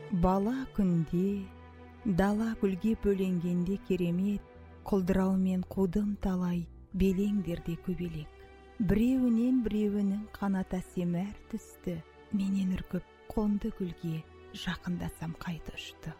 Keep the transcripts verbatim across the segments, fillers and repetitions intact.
Бала күнде, дала гүлге бөленгенде керемет, құлдыраумен қудым талай белеңдерде көбелек. Біреуінен біреуінің қаната семәр түсті, менен үркіп қонды гүлге жақындасам қайта ұшты.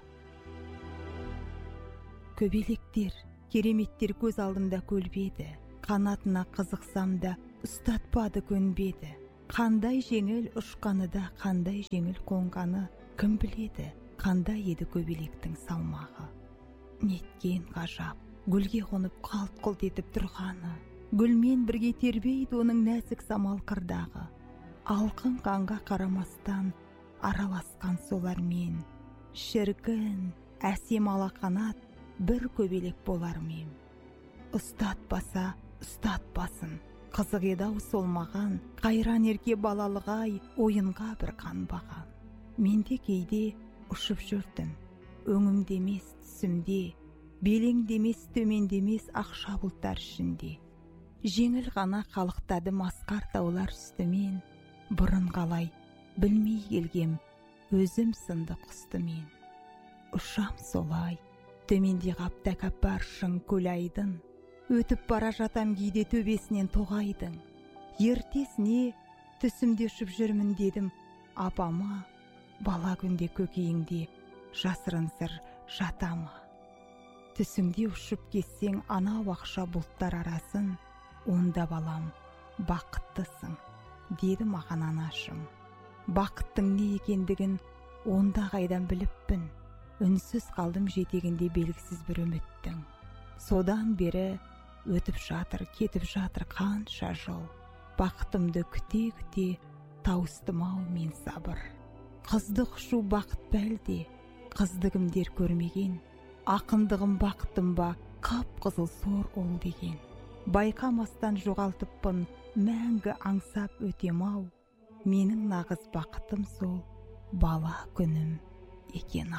Көбелектер, кереметтер көз алдымда көлбеді, қанатына қызықсам да ұстатпады көнбеді. Қандай жеңіл ұшқаны да, қандай жеңіл қонғаны, кім біледі, қандай еді көбелектің салмағы. Неткен ғажап, гүлге қонып қалт-құлт етіп тұрғаны, гүлмен бірге тербейді оның нәзік самал қырдағы. Алқын қанға қарамастан араласқан солармен, шіркін, әсем алақанат бір көбелек болармен. Ұстатпаса, ұстатпасын, қызық еді-ау сол маған, қайран ерке балалығай ойынға бір қанбаған. Менде кейде ұшып жүрдім, өңімде емес түсімде, белеңде емес төменде емес ақша бұлттар ішінде. Жеңіл ғана қалықтады масқар таулар үстімен, бұрын қалай білмей келгем, өзім сынды құсты мен. Ұшам солай, төменде қап тәкаппар шың көл айдын, өтіп бара жатам кейде төбесінен тоғайдың. Ертесіне түсімде ұшып жүрмін дедім апама, бала күнде көкейіңде жасырын сыр жата ма? Түсіңде ұшып кетсең анау ақша бұлттар арасын, онда балам бақыттысың, деді маған анашым. Бақыттың не екендігін онда қайдан біліппін, үнсіз қалдым жетегінде белгісіз бір үміттің. Содан бері өтіп жатыр, кетіп жатыр қанша жыл, бақытымды күте-күте тауыстым-ау мен сабыр. Қызды құшу бақыт бәлде, қызды кімдер көрмеген, ақындығым бақытым ба, қап-қызыл сор ол деген. Байқамастан жоғалтыппын, мәңгі аңсап өтем-ау, менің нағыз бақытым сол бала күнім екен.